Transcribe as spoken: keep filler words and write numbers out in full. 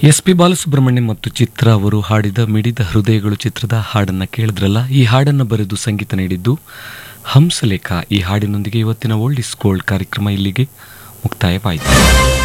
S P Balasubrahmanyam ಮತ್ತು ಚಿತ್ರ ಅವರು ಹಾಡಿದ ಮಿಡಿದ ಹೃದಯಗಳು ಚಿತ್ರದ ಹಾಡನ್ನ ಕೇಳಿದ್ರಲ್ಲ. ಈ ಹಾಡನ್ನು ಬರೆದು ಸಂಗೀತ ನೀಡಿದ್ದು ಹಂಸಲೇಖ. ಈ ಹಾಡಿನೊಂದಿಗೆ ಇವತ್ತಿನ ಓಲ್ಡ್ ಇಸ್ ಗೋಲ್ಡ್ ಕಾರ್ಯಕ್ರಮ ಇಲ್ಲಿಗೆ ಮುಕ್ತಾಯವಾಯಿತು.